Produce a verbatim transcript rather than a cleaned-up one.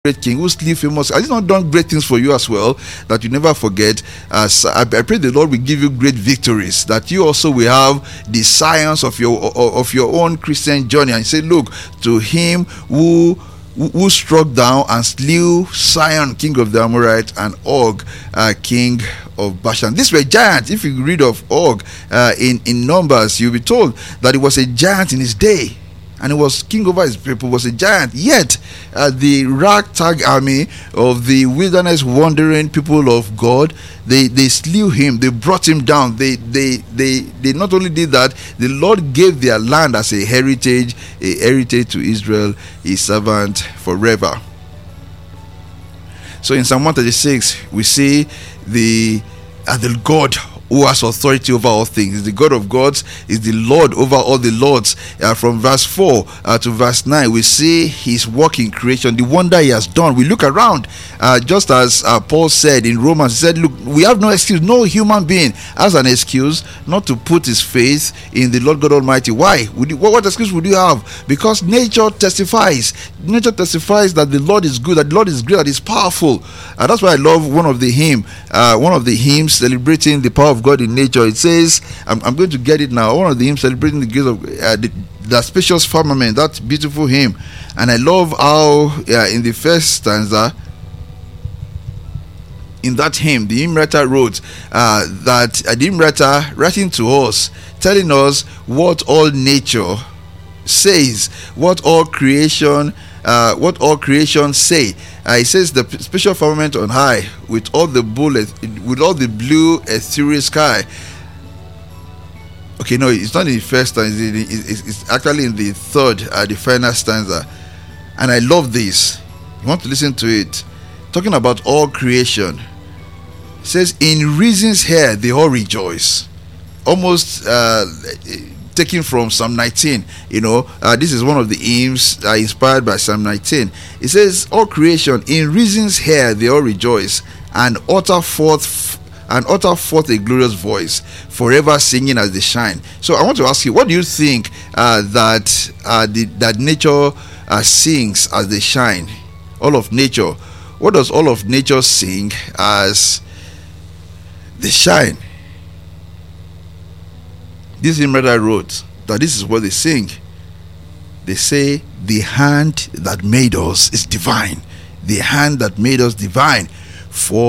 great king who slew famous. Has he not done great things for you as well that you never forget? As I, I pray the Lord will give you great victories, that you also will have the science of your of your own Christian journey, and say, look to him who who struck down and slew Sihon, king of the Amorites, and Og, uh, king of Bashan. These were giants. If you read of Og uh, in in Numbers, you'll be told that he was a giant in his day, and he was king over his people, was a giant. Yet uh, the ragtag army of the wilderness wandering people of God, they they slew him, they brought him down. They they they they not only did that, the Lord gave their land as a heritage, a heritage to Israel, his servant forever. So in Psalm one thirty-six, we see the uh, the God who has authority over all things. Is the God of gods, is the Lord over all the lords. Uh, from verse four uh, to verse nine, we see his work in creation, the wonder he has done. We look around, uh, just as uh, Paul said in Romans, he said, look, we have no excuse. No human being has an excuse not to put his faith in the Lord God Almighty. Why? Would you, what, what excuse would you have? Because nature testifies. Nature testifies that the Lord is good, that the Lord is great, that he's powerful. And that's why I love one of the hymn, uh, one of the hymns celebrating the power of God in nature. It says, I'm, I'm going to get it now, one of the hymns celebrating the grace of uh, the, the spacious firmament, that beautiful hymn. And I love how uh, in the first stanza, in that hymn, the hymn writer wrote uh, that uh, the hymn writer writing to us, telling us what all nature says, what all creation Uh, what all creation say. Uh, it says the special firmament on high, with all the bullets, with all the blue ethereal sky. Okay, no, it's not in the first stanza. It's, it's actually in the third, uh, the final stanza. And I love this. You want to listen to it? Talking about all creation. It says, in reason's hair they all rejoice. Almost uh, taken from Psalm nineteen. You know, uh, this is one of the hymns uh, inspired by Psalm nineteen. It says, all creation in reason's hair they all rejoice, and utter forth and utter forth a glorious voice, forever singing as they shine. So I want to ask you, what do you think uh, that uh, the, that nature uh, sings as they shine? All of nature. What does all of nature sing as they shine? This hymn writer wrote that this is what they sing. They say, the hand that made us is divine. The hand that made us divine. For